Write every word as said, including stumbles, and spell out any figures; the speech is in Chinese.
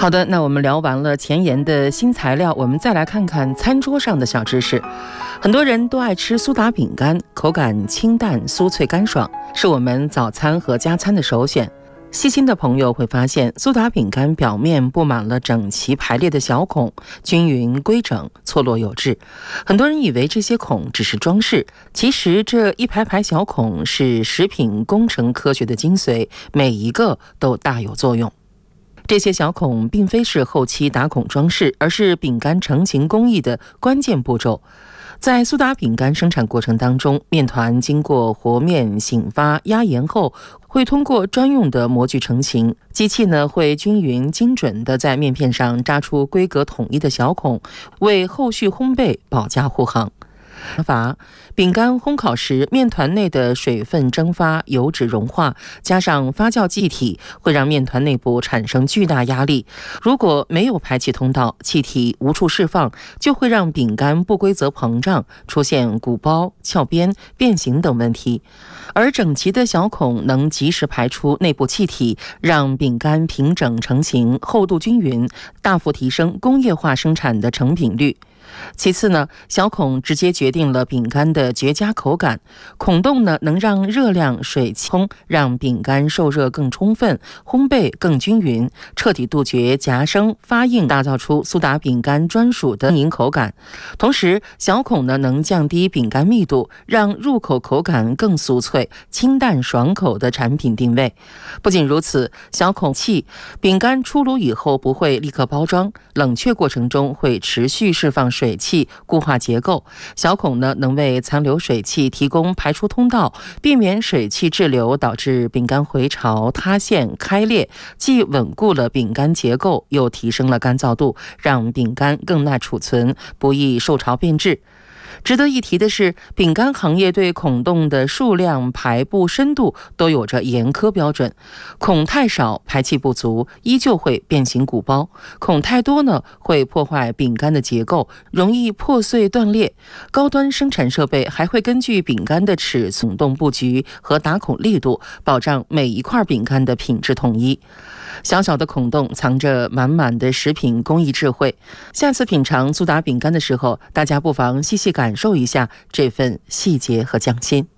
好的，那我们聊完了前沿的新材料，我们再来看看餐桌上的小知识。很多人都爱吃苏打饼干，口感清淡、酥脆干爽，是我们早餐和加餐的首选。细心的朋友会发现，苏打饼干表面布满了整齐排列的小孔，均匀规整，错落有致。很多人以为这些孔只是装饰，其实这一排排小孔是食品工程科学的精髓，每一个都大有作用。这些小孔并非是后期打孔装饰，而是饼干成型工艺的关键步骤。在苏打饼干生产过程当中，面团经过和面、醒发、压延后，会通过专用的模具成型。机器呢会均匀精准地在面片上扎出规格统一的小孔，为后续烘焙保驾护航。法饼干烘烤时，面团内的水分蒸发、油脂融化，加上发酵气体，会让面团内部产生巨大压力。如果没有排气通道，气体无处释放，就会让饼干不规则膨胀，出现鼓包、翘边、变形等问题。而整齐的小孔能及时排出内部气体，让饼干平整成型，厚度均匀，大幅提升工业化生产的成品率。其次呢，小孔直接决定了饼干的绝佳口感。孔洞呢，能让热量、水汽通，让饼干受热更充分，烘焙更均匀，彻底杜绝夹生发硬，打造出苏打饼干专属的凝口感。同时，小孔呢能降低饼干密度，让入口口感更酥脆、清淡爽口的产品定位。不仅如此，小孔器饼干出炉以后不会立刻包装，冷却过程中会持续释放水水汽固化结构。小孔呢能为残留水汽提供排出通道，避免水汽滞留导致饼干回潮、塌陷、开裂，既稳固了饼干结构，又提升了干燥度，让饼干更耐储存，不易受潮变质。值得一提的是，饼干行业对孔洞的数量、排布深度都有着严苛标准。孔太少，排气不足，依旧会变形鼓包；孔太多呢，会破坏饼干的结构，容易破碎断裂。高端生产设备还会根据饼干的尺寸、孔洞布局和打孔力度，保障每一块饼干的品质统一。小小的孔洞藏着满满的食品工艺智慧。下次品尝苏打饼干的时候，大家不妨细细感受一下这份细节和匠心。